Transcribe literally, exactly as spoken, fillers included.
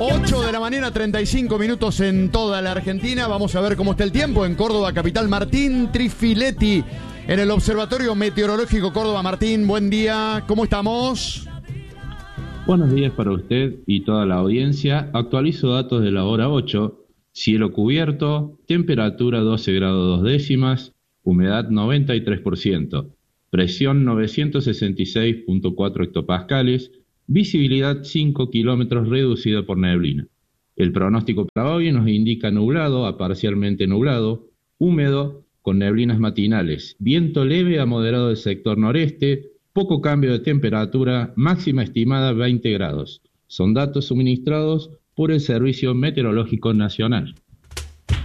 ocho de la mañana, treinta y cinco minutos en toda la Argentina. Vamos a ver cómo está el tiempo en Córdoba capital. Martín Trifiletti en el Observatorio Meteorológico Córdoba. Martín, buen día. ¿Cómo estamos? Buenos días para usted y toda la audiencia. Actualizo datos de la hora ocho. Cielo cubierto, temperatura doce grados dos décimas, humedad noventa y tres por ciento, presión novecientos sesenta y seis punto cuatro hectopascales, visibilidad cinco kilómetros reducida por neblina. El pronóstico para hoy nos indica nublado a parcialmente nublado, húmedo, con neblinas matinales, viento leve a moderado del sector noreste, poco cambio de temperatura, máxima estimada veinte grados. Son datos suministrados por el Servicio Meteorológico Nacional.